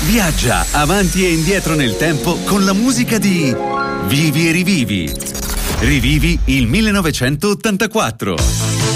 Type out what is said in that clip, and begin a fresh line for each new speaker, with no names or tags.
Viaggia avanti e indietro nel tempo con la musica di Vivi e rivivi. Rivivi il 1984.